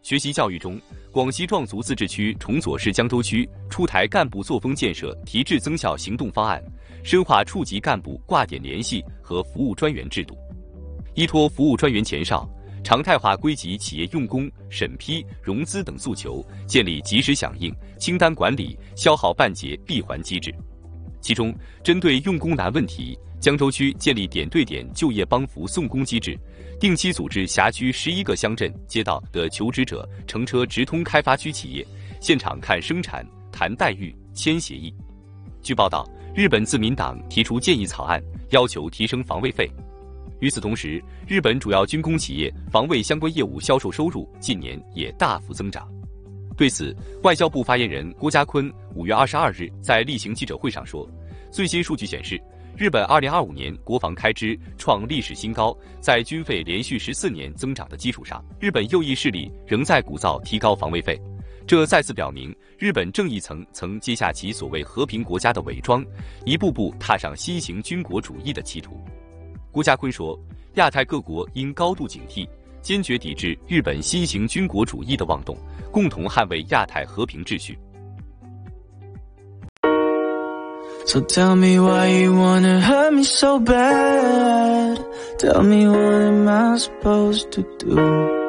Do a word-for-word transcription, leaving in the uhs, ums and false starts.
学习教育中，广西壮族自治区崇左市江州区出台干部作风建设提质增效行动方案，深化处级干部挂点联系和服务专员制度，依托服务专员前哨，常态化归集企业用工、审批、融资等诉求，建立及时响应、清单管理、消耗办结闭环机制。其中，针对用工难问题，江州区建立点对点就业帮扶送工机制，定期组织辖区十一个乡镇街道的求职者乘车直通开发区企业，现场看生产、谈待遇、签协议。据报道，日本自民党提出建议草案，要求提升防卫费。与此同时，日本主要军工企业防卫相关业务销售收入近年也大幅增长。对此，外交部发言人郭家坤五月二十二日在例行记者会上说，最新数据显示，日本二零二五年国防开支创历史新高，在军费连续十四年增长的基础上，日本右翼势力仍在鼓噪提高防卫费，这再次表明日本正义层曾接下其所谓和平国家的伪装，一步步踏上新型军国主义的歧途。郭家坤说，亚太各国应高度警惕，坚决抵制日本新型军国主义的妄动，共同捍卫亚太和平秩序。 So tell me why you wanna hurt me so bad. Tell me what am I supposed to do?